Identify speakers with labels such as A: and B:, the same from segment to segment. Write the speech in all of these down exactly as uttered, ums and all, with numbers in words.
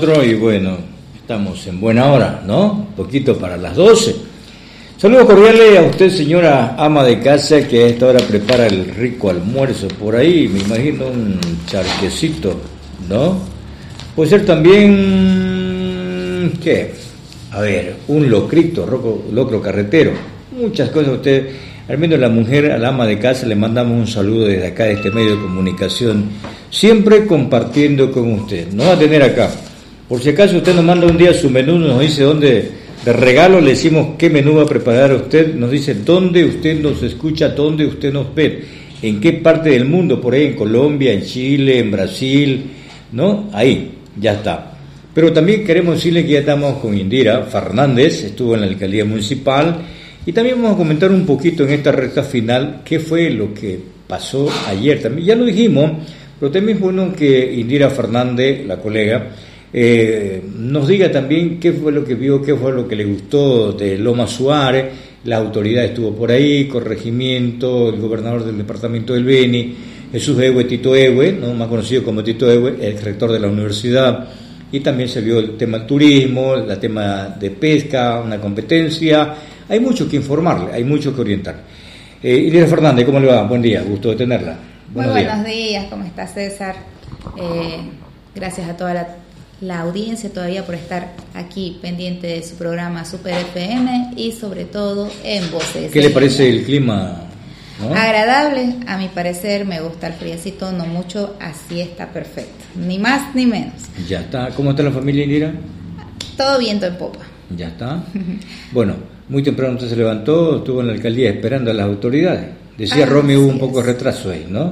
A: nosotros y bueno, estamos en buena hora, ¿no? Un poquito para las doce. Saludos cordiales a usted, señora ama de casa, que a esta hora prepara el rico almuerzo por ahí, me imagino un charquecito, ¿no? Puede ser también, ¿qué? A ver, un locrito, roco, locro carretero, muchas cosas. Usted, al menos la mujer, a la ama de casa, le mandamos un saludo desde acá, de este medio de comunicación, siempre compartiendo con usted. Nos va a tener acá. Por si acaso usted nos manda un día su menú, nos dice dónde, de regalo le decimos qué menú va a preparar usted, nos dice dónde usted nos escucha, dónde usted nos ve, en qué parte del mundo, por ahí en Colombia, en Chile, en Brasil, ¿no? Ahí, ya está. Pero también queremos decirle que ya estamos con Indira Fernández, estuvo en la alcaldía municipal, y también vamos a comentar un poquito en esta recta final qué fue lo que pasó ayer. También ya lo dijimos, pero también es bueno que Indira Fernández, la colega, eh, nos diga también qué fue lo que vio, qué fue lo que le gustó de Loma Suárez. La autoridad estuvo por ahí, corregimiento, el gobernador del departamento del Beni, Jesús Ewe, Tito Ewe, ¿no? Más conocido como Tito Ewe, el rector de la universidad, y también se vio el tema del turismo, el tema de pesca, una competencia. Hay mucho que informarle, hay mucho que orientar. Eh, Indira Fernández, ¿cómo le va? Buen día, gusto de tenerla.
B: Buenos Muy buenos días. días, ¿cómo está César? Eh, gracias a toda la, la audiencia todavía por estar aquí pendiente de su programa Super F M y sobre todo en Voces.
A: ¿Qué le parece el clima? ¿No?
B: Agradable, a mi parecer, me gusta el friecito, no mucho, así está perfecto, ni más ni menos.
A: Ya está. ¿Cómo está la familia, Indira?
B: Todo viento en popa.
A: Ya está. Bueno, muy temprano usted se levantó, estuvo en la alcaldía esperando a las autoridades. Decía ah, Romy, hubo un poco de retraso ahí, ¿no?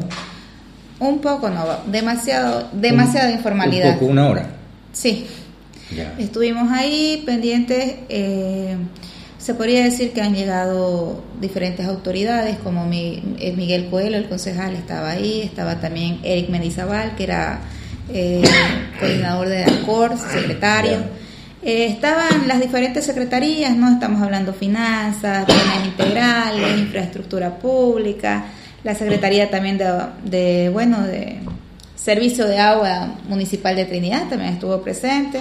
B: Un poco, no, demasiado, demasiada
A: un,
B: informalidad.
A: Un poco, una hora.
B: Sí.
A: Ya.
B: Estuvimos ahí pendientes. Eh, se podría decir que han llegado diferentes autoridades, como mi, Miguel Coelho, el concejal, estaba ahí. Estaba también Eric Mendizábal, que era eh, coordinador de ACOR, secretario. Eh, estaban las diferentes secretarías, ¿no? Estamos hablando finanzas, planes integrales, infraestructura pública, la secretaría también de, de, bueno, de servicio de agua municipal de Trinidad también estuvo presente.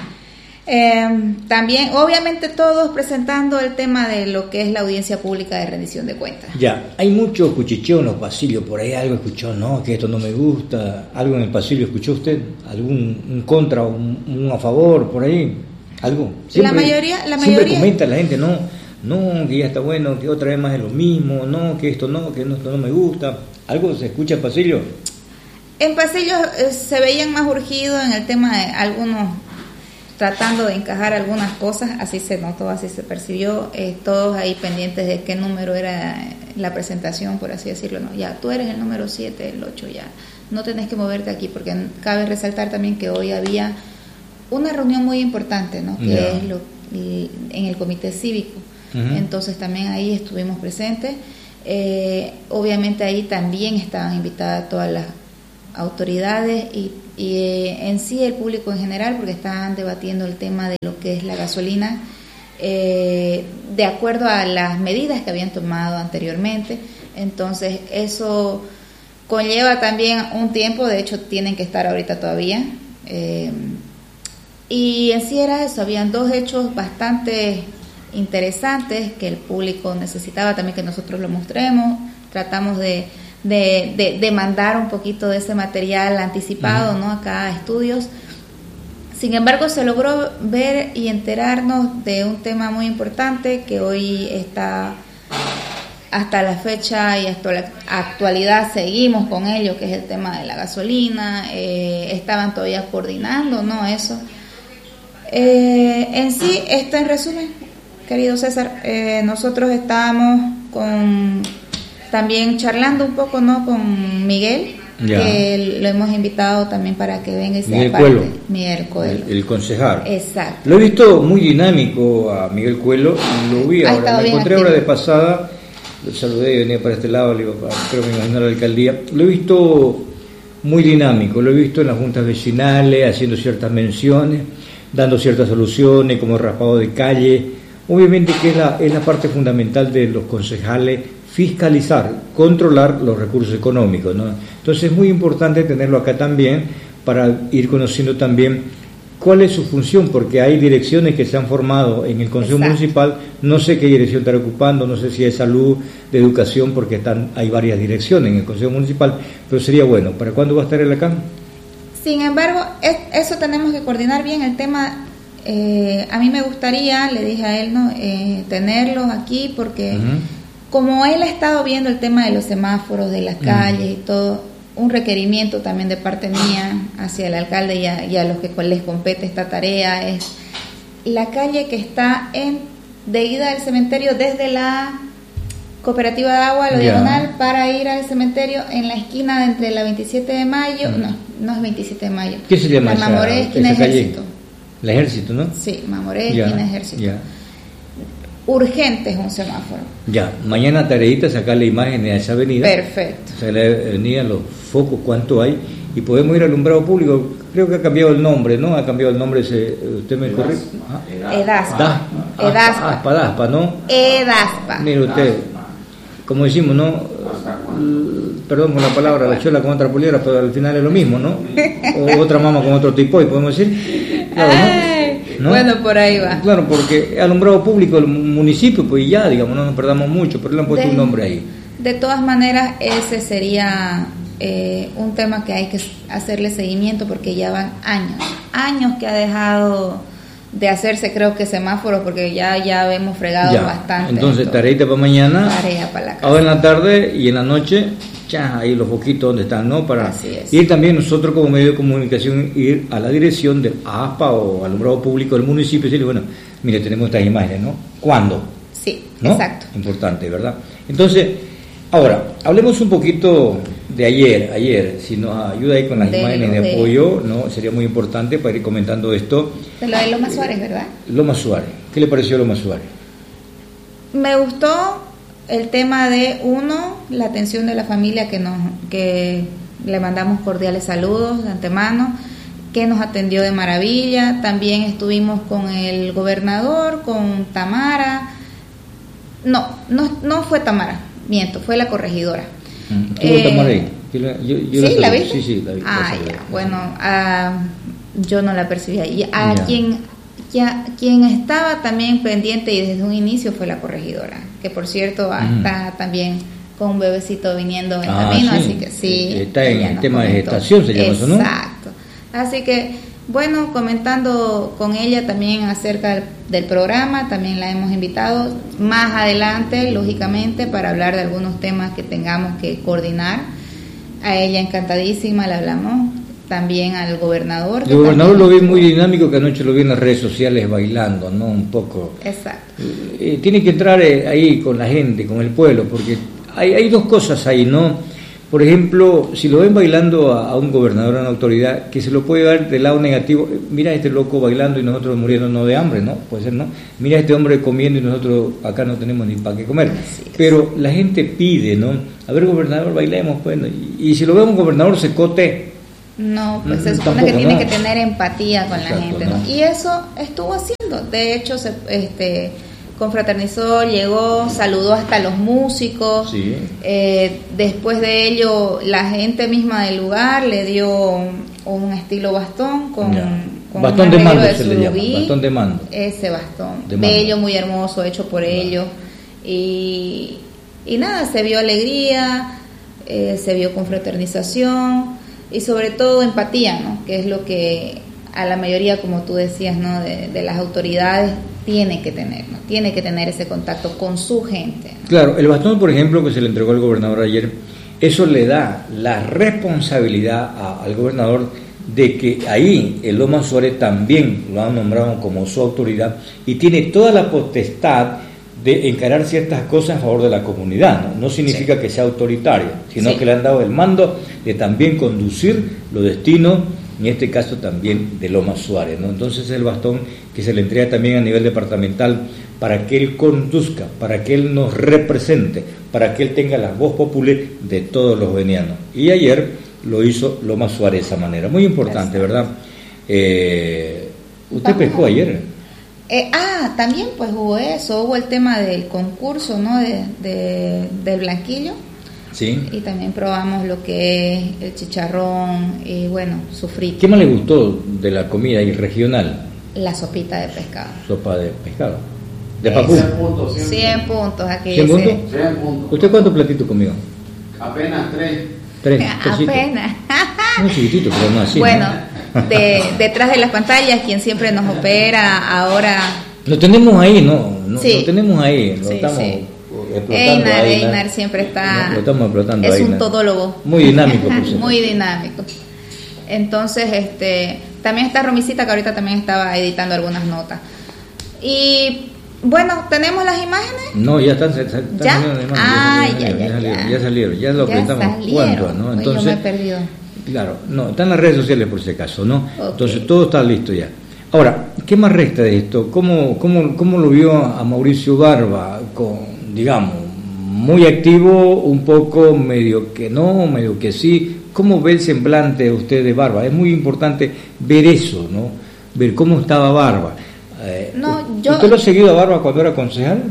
B: Eh, también, obviamente, todos presentando el tema de lo que es la audiencia pública de rendición de cuentas.
A: Ya, hay mucho cuchicheo en los pasillos, por ahí algo escuchó, no, que esto no me gusta, algo en el pasillo escuchó usted, algún un contra, un, un a favor, por ahí. ¿Algo? Siempre,
B: la mayoría, la
A: siempre
B: mayoría.
A: comenta la gente, no, no, que ya está bueno, que otra vez más es lo mismo, no, que esto no, que esto no me gusta. ¿Algo se escucha en pasillo?
B: En pasillo eh, se veían más urgidos en el tema de algunos tratando de encajar algunas cosas, así se notó, así se percibió, eh, todos ahí pendientes de qué número era la presentación, por así decirlo, no, ya tú eres el número siete, el ocho, ya, no tenés que moverte aquí, porque cabe resaltar también que hoy había una reunión muy importante, ¿no? Que yeah. es lo, en el comité cívico. Uh-huh. Entonces también ahí estuvimos presentes. Eh, obviamente ahí también estaban invitadas todas las autoridades y, y eh, en sí el público en general, porque estaban debatiendo el tema de lo que es la gasolina, eh, de acuerdo a las medidas que habían tomado anteriormente. Entonces eso conlleva también un tiempo, de hecho tienen que estar ahorita todavía. Eh, Y en sí era eso, habían dos hechos bastante interesantes que el público necesitaba también que nosotros lo mostremos. Tratamos de, de, de, de mandar un poquito de ese material anticipado, uh-huh. ¿no? Acá a estudios. Sin embargo, se logró ver y enterarnos de un tema muy importante que hoy está hasta la fecha y hasta la actualidad seguimos con ello, que es el tema de la gasolina. Eh, estaban todavía coordinando, ¿no? Eso. Eh, en sí, esto en resumen, querido César, eh, nosotros estábamos con, también charlando un poco, ¿no? Con Miguel, ya. que lo hemos invitado también para que venga y sea
A: Miguel
B: parte.
A: Coelho.
B: Miguel Coelho.
A: El, el concejal.
B: Exacto.
A: Lo he visto muy dinámico a Miguel Coelho, lo vi
B: ha
A: ahora, me encontré
B: activo.
A: ahora de pasada, lo saludé y venía para este lado, le digo, creo que me imagino a la alcaldía, lo he visto muy dinámico, lo he visto en las juntas vecinales, haciendo ciertas menciones, dando ciertas soluciones como raspado de calle. Obviamente que es la, es la parte fundamental de los concejales, fiscalizar, controlar los recursos económicos, ¿no? Entonces es muy importante tenerlo acá también para ir conociendo también ¿cuál es su función? Porque hay direcciones que se han formado en el Consejo
B: Exacto.
A: Municipal, no sé qué dirección estará ocupando, no sé si es salud, de educación, porque están hay varias direcciones en el Consejo Municipal, pero sería bueno. ¿Para cuándo va a estar él acá?
B: Sin embargo, es, eso tenemos que coordinar bien el tema. Eh, a mí me gustaría, le dije a él, no, eh, tenerlos aquí porque uh-huh. como él ha estado viendo el tema de los semáforos, de las calles uh-huh. y todo, un requerimiento también de parte mía hacia el alcalde y a, y a los que les compete esta tarea es la calle que está en de ida al cementerio desde la Cooperativa de Agua, lo yeah. diagonal, para ir al cementerio en la esquina de entre la veintisiete de mayo, uh-huh. no, no es veintisiete de mayo.
A: ¿Qué se llama
B: la Mamoré, esquina Ejército.
A: El Ejército, ¿no?
B: Sí, Mamoré, yeah. esquina Ejército.
A: Yeah.
B: Urgente es un semáforo.
A: Ya, mañana tareita sacarle imágenes a esa avenida.
B: Perfecto.
A: Sacarle la avenida, los focos, cuánto hay, y podemos ir al alumbrado público. Creo que ha cambiado el nombre, ¿no? Ha cambiado el nombre, ese, usted me corrige.
B: Edaspa.
A: Edaspa.
B: Edaspa.
A: Aspa, Edaspa, ¿no?
B: Edaspa.
A: Mire usted, como decimos, ¿no? Perdón por la palabra, la chola con otra poliera, pero al final es lo mismo, ¿no? O otra mama con otro tipo, y podemos decir. Claro, ¿no? ¿No?
B: Bueno, por ahí va.
A: Claro, porque alumbrado público del municipio, pues ya, digamos, no nos perdamos mucho, pero le han puesto de, un nombre ahí.
B: De todas maneras, ese sería eh, un tema que hay que hacerle seguimiento porque ya van años, años que ha dejado de hacerse, creo que semáforos, porque ya ya hemos fregado ya, bastante.
A: Entonces, tareita para mañana,
B: tarea para la casa.
A: Ahora en la tarde y en la noche, ya, ahí los foquitos donde están, ¿no? Para ir también nosotros como medio de comunicación, ir a la dirección del A S P A o alumbrado público del municipio y decirle, bueno, mire, tenemos estas imágenes, ¿no? ¿Cuándo?
B: Sí,
A: ¿no?
B: Exacto.
A: Importante, ¿verdad? Entonces, ahora, hablemos un poquito de ayer, ayer, si nos ayuda ahí con las de imágenes de, de apoyo, ¿no? Sería muy importante para ir comentando esto.
B: De lo de Loma Suárez, ¿verdad?
A: Loma Suárez, ¿qué le pareció Loma Suárez?
B: Me gustó el tema de, uno, la atención de la familia que nos que le mandamos cordiales saludos de antemano, que nos atendió de maravilla. También estuvimos con el gobernador, con Tamara. No, no, no fue Tamara, miento, fue la corregidora.
A: ¿Estuvo eh, Tamara ahí? Yo, yo, yo
B: ¿Sí?
A: la,
B: ¿La viste?
A: Sí, sí, la vi.
B: Ah,
A: la
B: ya, bueno, a, yo no la percibí ahí. A
A: ya.
B: quien, ya, quien estaba también pendiente y desde un inicio fue la corregidora, que por cierto mm. está también con un bebecito viniendo en
A: ah,
B: camino,
A: sí.
B: así que sí.
A: Está en el tema
B: comentó.
A: de gestación, se llama eso, ¿no?
B: Exacto. Así que, bueno, comentando con ella también acerca del, del programa, también la hemos invitado más adelante, lógicamente, para hablar de algunos temas que tengamos que coordinar. A ella encantadísima, le hablamos. También al gobernador.
A: El gobernador lo vi muy dinámico, que anoche lo vi en las redes sociales bailando, ¿no? Un poco.
B: Exacto.
A: Eh, tiene que entrar eh, ahí con la gente, con el pueblo, porque hay, hay dos cosas ahí, ¿no? Por ejemplo, si lo ven bailando a, a un gobernador, a una autoridad, que se lo puede dar del lado negativo, mira a este loco bailando y nosotros muriendo no de hambre, ¿no? Puede ser, ¿no? Mira a este hombre comiendo y nosotros acá no tenemos ni para qué comer. Pero la gente pide, ¿no? A ver, gobernador, bailemos, bueno, y, y si lo ve un gobernador secote.
B: No, pues se supone que tiene no. que tener empatía con Exacto, la gente, ¿no? ¿no? Y eso estuvo haciendo. De hecho, se, este... confraternizó, llegó, saludó hasta los músicos.
A: Sí.
B: Eh, después de ello, la gente misma del lugar le dio un, un estilo bastón con, con
A: bastón de mando
B: de
A: se le llama, bastón de mando.
B: Ese bastón,
A: de
B: bello, muy hermoso, hecho por claro. ellos. Y, y nada, se vio alegría, eh, se vio confraternización y sobre todo empatía, ¿no? Que es lo que a la mayoría, como tú decías, ¿no? de, de las autoridades tiene que tener, ¿no? Tiene que tener ese contacto con su gente, ¿no?
A: Claro, el bastón, por ejemplo, que se le entregó al gobernador ayer, eso le da la responsabilidad a, al gobernador de que ahí el Loma Suárez también lo han nombrado como su autoridad y tiene toda la potestad de encarar ciertas cosas a favor de la comunidad, ¿no? No significa sí. que sea autoritario, sino sí. que le han dado el mando de también conducir los destinos, en este caso también de Loma Suárez, ¿no? Entonces el bastón que se le entrega también a nivel departamental para que él conduzca, para que él nos represente, para que él tenga la voz popular de todos los venianos. Y ayer lo hizo Loma Suárez de esa manera. Muy importante, ¿verdad? Eh, ¿Usted pescó ayer?
B: Eh, ah, también pues hubo eso, hubo el tema del concurso, ¿no? De, de, del blanquillo.
A: Sí.
B: Y también probamos lo que es el chicharrón y bueno, sofrito.
A: ¿Qué más le gustó de la comida y regional?
B: La sopita de pescado.
A: Sopa de pescado. ¿De
B: Eso.
A: Papú?
C: cien puntos.
B: cien puntos aquí.
A: ¿cien
B: dice.
A: puntos?
C: cien puntos.
A: ¿Usted cuántos platitos comió?
C: Apenas tres.
A: Tres. tresitos.
B: Apenas.
A: Muy chiquitito, pero no así.
B: Bueno,
A: ¿no?
B: de, detrás de las pantallas, quien siempre nos opera ahora.
A: Lo tenemos ahí, ¿no? no
B: Sí.
A: Lo tenemos ahí, lo
B: Sí,
A: estamos
B: sí.
A: explotando.
B: Einar,
A: a
B: Einar siempre está.
A: Lo estamos explotando.
B: Es
A: a
B: un
A: Einar.
B: todólogo.
A: Muy dinámico, por cierto.
B: Muy dinámico. Entonces, este, también está Romicita, que ahorita también estaba editando algunas notas. Y bueno, ¿tenemos las imágenes?
A: No, ya están, están
B: ¿Ya?
A: saliendo las imágenes,
B: Ah,
A: ya,
B: ya,
A: salieron,
B: ya,
A: ya, salieron,
B: ya.
A: ya salieron, ya lo
B: Ya
A: presentamos
B: salieron.
A: cuánto, ¿no?
B: Uy,
A: Entonces,
B: yo me he perdido.
A: claro, no, están las redes sociales por si acaso, ¿no?
B: Ok.
A: Entonces todo está listo ya. Ahora, ¿qué más resta de esto? ¿Cómo, cómo, cómo lo vio a Mauricio Barba? Con, digamos, muy activo, un poco medio que no, medio que sí. ¿Cómo ve el semblante de usted de Barba? Es muy importante ver eso, ¿no? Ver cómo estaba Barba. Eh,
B: No, yo-
A: ¿Usted lo ha seguido a Barba cuando era concejal?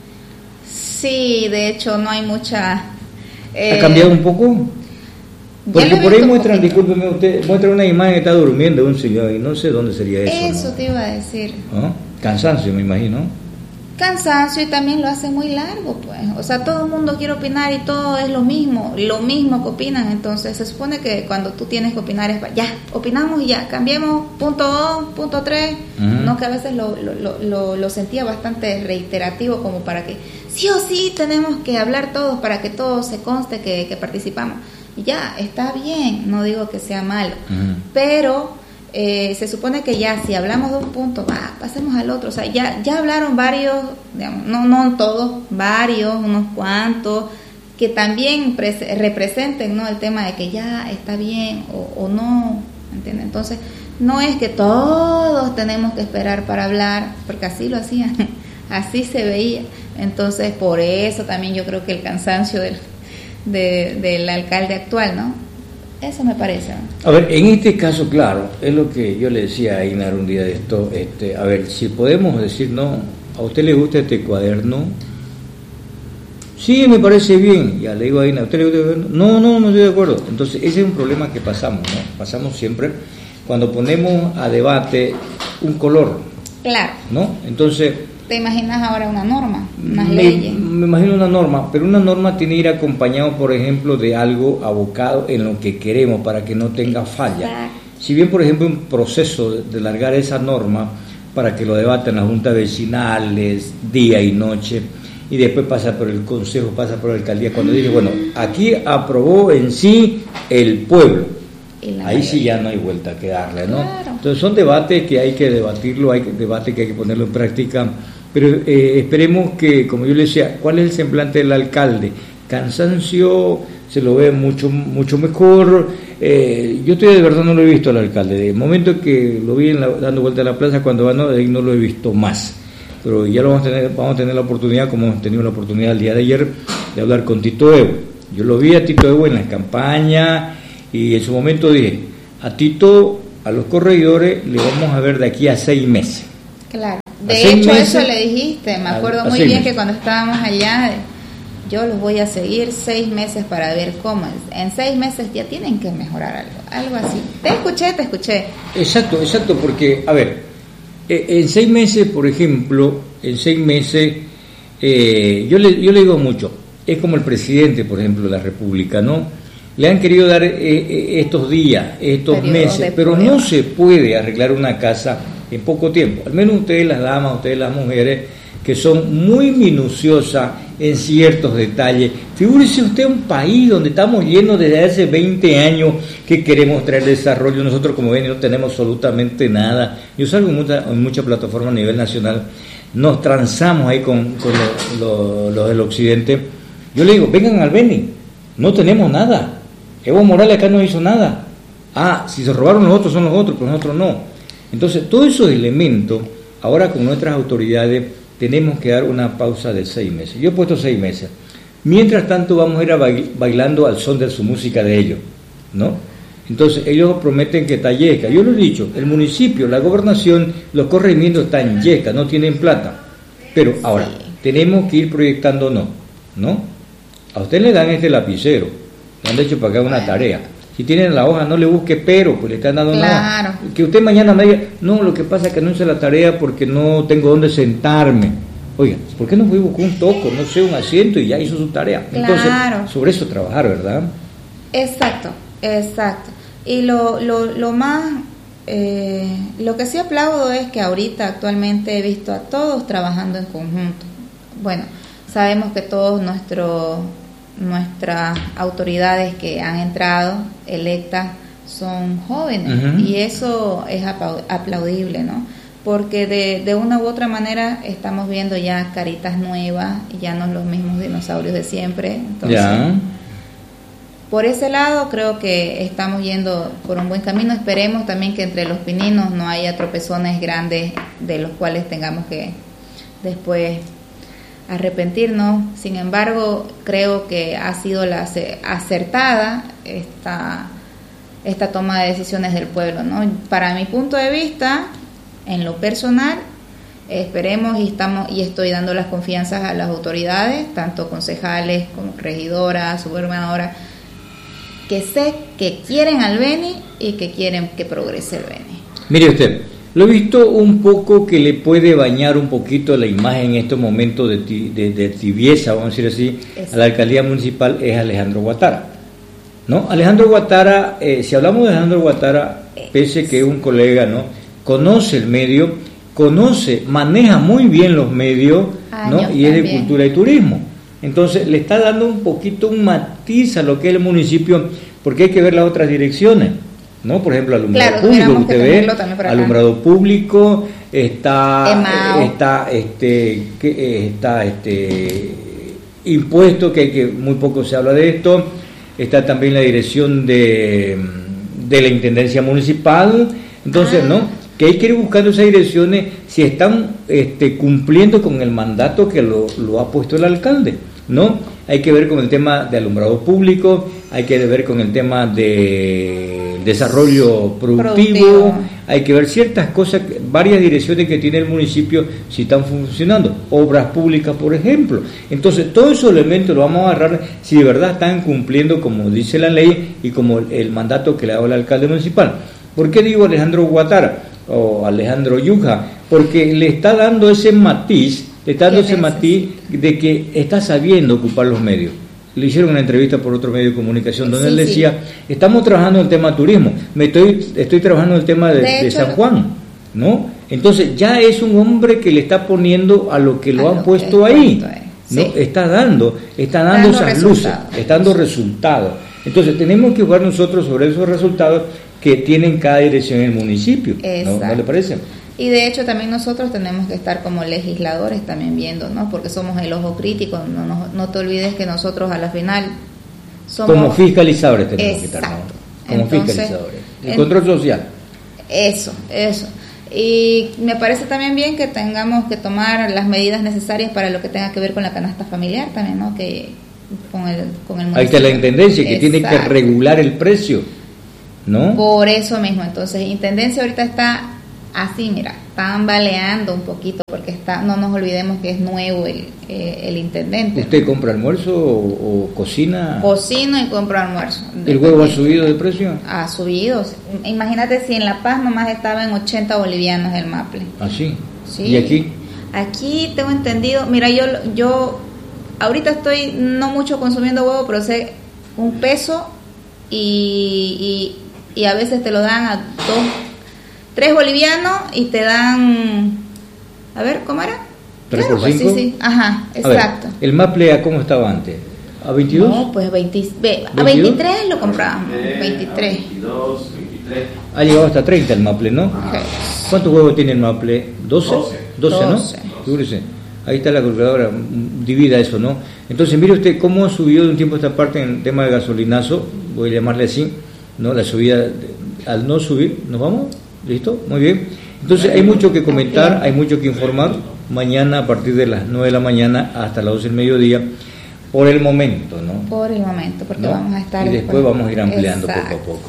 B: Sí, de hecho no hay mucha... eh,
A: ¿Ha cambiado un poco?
B: ya
A: Porque
B: lo he
A: por ahí
B: visto un
A: muestran,
B: poquito.
A: discúlpeme usted, muestra una imagen que está durmiendo un señor y no sé dónde sería eso.
B: Eso
A: ¿no?
B: te iba a decir.
A: ¿No? Cansancio, me imagino.
B: Cansancio y también lo hace muy largo, pues. O sea, todo el mundo quiere opinar y todo es lo mismo, lo mismo que opinan. Entonces, se supone que cuando tú tienes que opinar es, ya, opinamos y ya, cambiemos punto dos, punto tres.
A: Ujú.
B: No, que a veces lo, lo, lo, lo, lo sentía bastante reiterativo, como para que sí o sí tenemos que hablar todos para que todo se conste que, que participamos. Y ya, está bien, no digo que sea malo,
A: Ujú.
B: pero eh, se supone que ya si hablamos de un punto, va, pasemos al otro. O sea, ya, ya hablaron varios, digamos, no, no todos, varios, unos cuantos, que también pres- representen, ¿no?, el tema de que ya está bien o, o no, ¿entiendes? Entonces, no es que todos tenemos que esperar para hablar, porque así lo hacían, así se veía. Entonces, por eso también yo creo que el cansancio del, de, del alcalde actual, ¿no? Eso me parece, ¿no?
A: A ver, en este caso, claro, es lo que yo le decía a Einar un día de esto, este, a ver, si podemos decir, no, ¿a usted le gusta este cuaderno? Sí, me parece bien. Ya le digo a Einar, ¿a usted le gusta este cuaderno? No, no, no estoy de acuerdo. Entonces, ese es un problema que pasamos, ¿no? Pasamos siempre cuando ponemos a debate un color,
B: Claro,
A: ¿no? Entonces,
B: te imaginas ahora una norma, unas
A: me,
B: leyes.
A: me imagino una norma, pero una norma tiene que ir acompañado, por ejemplo, de algo abocado en lo que queremos para que no tenga falla.
B: Exacto.
A: Si bien, por ejemplo, un proceso de, de largar esa norma para que lo debaten las juntas vecinales día y noche, y después pasa por el consejo, pasa por la alcaldía, cuando dice, bueno, aquí aprobó en sí el pueblo,
B: Y la
A: ahí sí
B: mayoría.
A: ya no hay vuelta que darle, ¿no?
B: Claro.
A: Entonces son debates que hay que debatirlo, hay que- debate que hay que ponerlo en práctica, pero eh, esperemos que, como yo le decía, ¿cuál es el semblante del alcalde? Cansancio, se lo ve mucho mucho mejor. Eh, yo todavía de verdad no lo he visto al alcalde. De momento que lo vi en la- dando vuelta a la plaza, cuando ganó, de ahí no lo he visto más. Pero ya lo vamos a tener, vamos a tener la oportunidad, como hemos tenido la oportunidad el día de ayer, de hablar con Tito Evo. Yo lo vi a Tito Evo en la campaña y en su momento dije, a Tito, a los corredores, le vamos a ver de aquí a seis meses.
B: Claro.
A: A
B: De
A: seis
B: hecho,
A: meses-
B: eso le dijiste. Me
A: a-
B: acuerdo
A: a
B: muy
A: seis
B: bien
A: meses.
B: que cuando estábamos allá, yo los voy a seguir seis meses para ver cómo. En seis meses ya tienen que mejorar algo, algo así. Te escuché, te escuché.
A: Exacto, exacto, porque, a ver, eh, en seis meses, por ejemplo, en seis meses, eh, yo, le, yo le digo mucho, es como el presidente, por ejemplo, de la República, ¿no? Le han querido dar eh, eh, estos días, estos
B: Periodos
A: meses,
B: de
A: pero
B: prueba.
A: no se puede arreglar una casa en poco tiempo. Al menos ustedes, las damas, ustedes, las mujeres, que son muy minuciosas en ciertos detalles. Figúrese usted un país donde estamos llenos desde hace veinte años que queremos traer desarrollo. Nosotros, como ven, no tenemos absolutamente nada. Yo salgo en muchas mucha plataformas a nivel nacional, nos transamos ahí con, con lo- lo- los del occidente. Yo le digo, vengan al Beni, no tenemos nada. Evo Morales acá no hizo nada. Ah, si se robaron los otros son los otros, pero nosotros no. Entonces, todos esos elementos, ahora con nuestras autoridades, tenemos que dar una pausa de seis meses. Yo he puesto seis meses. Mientras tanto, vamos a ir a bail- bailando al son de su música de ellos, ¿no? Entonces, ellos prometen que está Yesca. Yo lo he dicho, el municipio, la gobernación, los corregimientos están Yesca, no tienen plata. Pero ahora, tenemos que ir proyectándonos, ¿no? A usted le dan este lapicero, le han hecho para que haga una tarea. Si tienen la hoja, no le busque pero, pues le están dando
B: claro.
A: nada. Que usted mañana me diga, no, lo que pasa es que no hice la tarea porque no tengo dónde sentarme. Oiga, ¿por qué no fue y buscó un toco, no sé, un asiento y ya hizo su tarea? Entonces,
B: claro.
A: sobre eso trabajar, ¿verdad?
B: Exacto, exacto. Y lo, lo, lo más, eh, lo que sí aplaudo es que ahorita actualmente he visto a todos trabajando en conjunto. Bueno, sabemos que todos nuestros nuestras autoridades que han entrado electas son jóvenes, uh-huh. y eso es aplaudible, ¿no? Porque de, de una u otra manera estamos viendo ya caritas nuevas, ya no los mismos dinosaurios de siempre. Entonces,
A: ya.
B: Por ese lado creo que estamos yendo por un buen camino. Esperemos también que entre los pininos no haya tropezones grandes de los cuales tengamos que después arrepentirnos. Sin embargo, creo que ha sido la acertada esta, esta toma de decisiones del pueblo, ¿no? Para mi punto de vista, en lo personal, esperemos y estamos y estoy dando las confianzas a las autoridades, tanto concejales como regidoras, suburbadoras, que sé que quieren al Beni y que quieren que progrese el Beni.
A: Mire usted, lo he visto un poco que le puede bañar un poquito la imagen en estos momentos de, de, de tibieza, vamos a decir así, Exacto. a la alcaldía municipal, es Alejandro Guatara, ¿no? Alejandro Guatara, eh, si hablamos de Alejandro Guatara, pese que es un colega, ¿no? Conoce el medio, conoce, maneja muy bien los medios, Años ¿no? Y es de cultura y turismo. Entonces le está dando un poquito un matiz a lo que es el municipio, porque hay que ver las otras direcciones, ¿no? Por ejemplo, alumbrado
B: claro,
A: público, usted ve, alumbrado público, está
B: Emao.
A: está este que está este impuesto, que hay que muy poco se habla de esto, está también la dirección de, de la Intendencia Municipal, entonces, ah. ¿no? Que hay que ir buscando esas direcciones si están este, cumpliendo con el mandato que lo, lo ha puesto el alcalde, ¿no? Hay que ver con el tema de alumbrado público, hay que ver con el tema de desarrollo productivo, productivo. Hay que ver ciertas cosas, varias direcciones que tiene el municipio si están funcionando, obras públicas, por ejemplo. Entonces, todos esos elementos los vamos a agarrar si de verdad están cumpliendo como dice la ley y como el, el mandato que le ha dado el alcalde municipal. ¿Por qué digo Alejandro Guatara o Alejandro Yuja? Porque le está dando ese matiz, le está dando ese matiz de que está sabiendo ocupar los medios. Le hicieron una entrevista por otro medio de comunicación donde sí, él decía, sí. estamos trabajando en el tema turismo, me estoy, estoy trabajando en el tema de, de, de San Juan, ¿no? Entonces ya es un hombre que le está poniendo a lo que lo a han lo puesto ahí, ¿no? Sí. Está dando, está dando, dando esas luces, está dando resultados. Entonces tenemos que jugar nosotros sobre esos resultados que tienen cada dirección en el municipio, ¿no? ¿No le parece?
B: Y de hecho también nosotros tenemos que estar como legisladores también viendo, ¿no? Porque somos el ojo crítico, no, no, no te olvides que nosotros a la final somos...
A: Como fiscalizadores tenemos
B: Exacto.
A: que estar, ¿no? Como Entonces, fiscalizadores. El
B: en...
A: control social.
B: Eso, eso. Y me parece también bien que tengamos que tomar las medidas necesarias para lo que tenga que ver con la canasta familiar también, ¿no? Que con el, con el municipio.
A: Ahí está la intendencia que Exacto. tiene que regular el precio, ¿no?
B: Por eso mismo, entonces Intendencia ahorita está así, mira, tambaleando un poquito porque está, no nos olvidemos que es nuevo el, eh, el intendente.
A: ¿Usted ¿no? compra almuerzo o, o cocina?
B: Cocino y compro almuerzo.
A: ¿El huevo ha subido de precio?
B: Ha subido. Imagínate si en La Paz nomás estaba en ochenta bolivianos el maple.
A: ¿Ah, sí?
B: Sí.
A: ¿Y aquí?
B: Aquí tengo entendido, mira, yo yo ahorita estoy no mucho consumiendo huevo, pero sé un peso y, y, y a veces te lo dan a dos, tres bolivianos y te dan, a ver, ¿cómo era?
A: ¿tres por cinco?
B: Pues sí, sí, ajá, exacto.
A: A ver, ¿el maple a cómo estaba antes? ¿A veintidós?
B: No, pues veinte, a veintitrés lo comprábamos, veintitrés.
C: veintidós, veintitrés.
A: Ha llegado hasta treinta el maple, ¿no?
B: Okay.
A: ¿Cuántos huevos tiene el maple? ¿doce? doce, ¿no?
B: doce.
A: Figúrese. Ahí está la calculadora, divida eso, ¿no? Entonces, mire usted cómo ha subido de un tiempo a esta parte en el tema de gasolinazo, voy a llamarle así, ¿no? La subida, al no subir, ¿nos vamos? ¿Listo? Muy bien. Entonces, hay mucho que comentar, hay mucho que informar. Mañana, a partir de las nueve de la mañana hasta las doce del mediodía, por el momento, ¿no?
B: Por el momento, porque
A: ¿no?
B: vamos a estar...
A: Y después, después vamos a ir ampliando
B: Exacto.
A: poco a poco.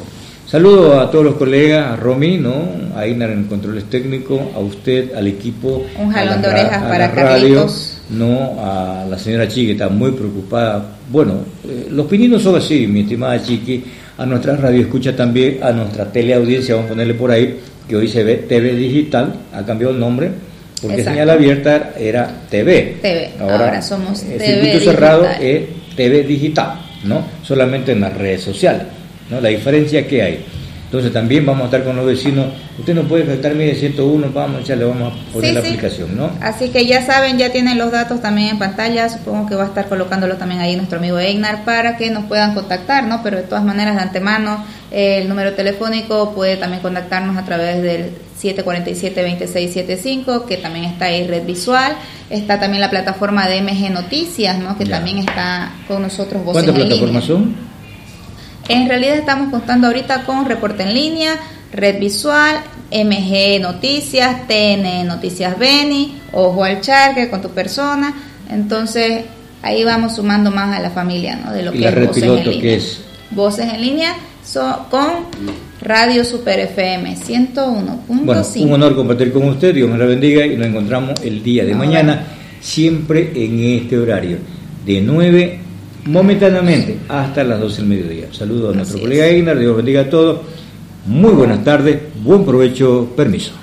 A: Saludo a todos los colegas, a Romy, ¿no? A Inar en controles técnicos, a usted, al equipo.
B: Un jalón
A: la,
B: de orejas
A: a
B: para
A: la radio,
B: Carlitos.
A: ¿no? A la señora Chiqui, que está muy preocupada. Bueno, eh, los pininos son así, mi estimada Chiqui. A nuestra radio escucha también, a nuestra teleaudiencia, vamos a ponerle por ahí, que hoy se ve T V Digital, ha cambiado el nombre, porque
B: Exacto.
A: señal abierta era T V.
B: T V, ahora, ahora somos
A: el
B: T V
A: circuito
B: digital.
A: cerrado es T V Digital, ¿no? Solamente en las redes sociales, ¿no? La diferencia que hay. Entonces también vamos a estar con los vecinos. Usted no puede faltar mi de ciento uno, vamos, ya le vamos a poner
B: sí,
A: la
B: sí.
A: aplicación, ¿no?
B: Así que ya saben, ya tienen los datos también en pantalla. Supongo que va a estar colocándolo también ahí nuestro amigo Egnar para que nos puedan contactar, ¿no? Pero de todas maneras, de antemano, eh, el número telefónico puede también contactarnos a través del siete cuatro siete, dos seis siete cinco, que también está ahí Red Visual. Está también la plataforma de M G Noticias, ¿no? Que
A: Ya.
B: también está con nosotros. Voces
A: ¿Cuántas
B: en
A: plataformas
B: línea.
A: son?
B: En realidad estamos contando ahorita con Reporte en Línea, Red Visual, M G Noticias, T N Noticias Beni, Ojo al Charque con tu persona. Entonces ahí vamos sumando más a la familia, ¿no? De lo
A: ¿Y
B: que
A: la
B: es
A: red
B: Voces
A: piloto
B: en Línea.
A: qué es?
B: Voces en Línea so, con Radio Super F M ciento uno punto
A: Bueno,
B: cinco.
A: un honor compartir con usted, Dios me la bendiga y nos encontramos el día de
B: No,
A: mañana,
B: bueno.
A: siempre en este horario, de nueve momentáneamente hasta las doce del mediodía. Saludos a nuestro
B: Así
A: colega
B: es.
A: Egnar, Dios bendiga a todos, muy buenas tardes, buen provecho, permiso.